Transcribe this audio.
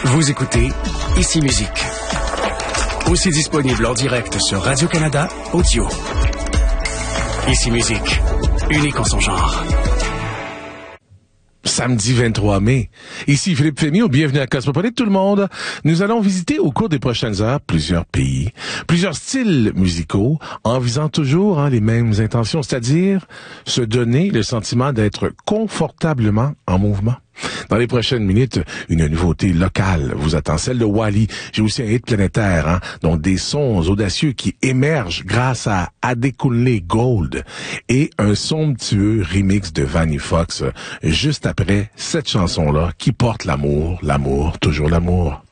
Vous écoutez Ici Musique. Aussi disponible en direct sur Radio-Canada Audio. Ici Musique, unique en son genre. Samedi 23 mai. Ici Philippe Fémio, bienvenue à Cosmopolite tout le monde. Nous allons visiter au cours des prochaines heures plusieurs pays, plusieurs styles musicaux, en visant toujours les mêmes intentions, c'est-à-dire se donner le sentiment d'être confortablement en mouvement. Dans les prochaines minutes, une nouveauté locale vous attend, celle de Wally. J'ai aussi un hit planétaire, donc des sons audacieux qui émergent grâce à Adekunle Gold et un somptueux remix de Vanny Fox juste après cette chanson-là qui porte l'amour, toujours l'amour.